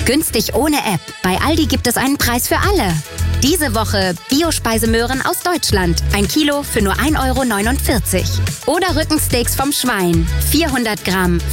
Günstig ohne App. Bei Aldi gibt es einen Preis für alle. Diese Woche Biospeisemöhren aus Deutschland. 1 Kilo für nur 1,49 € Oder Rückensteaks vom Schwein. 400 Gramm